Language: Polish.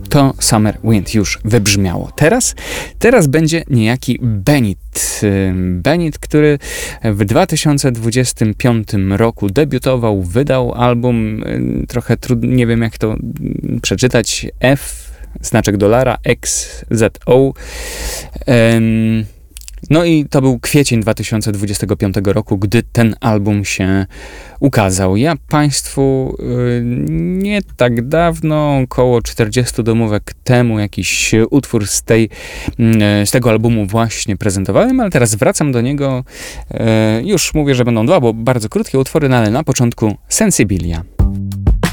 to Summer Wind już wybrzmiało. Teraz będzie niejaki Bennett, który w 2025 roku debiutował, wydał album, trochę trudno, nie wiem jak to przeczytać, znaczek dolara, XZO. No i to był kwiecień 2025 roku, gdy ten album się ukazał. Ja Państwu nie tak dawno, około 40 domówek temu, jakiś utwór z tego albumu właśnie prezentowałem, ale teraz wracam do niego. Już mówię, że będą dwa, bo bardzo krótkie utwory, no ale na początku Sensibilia.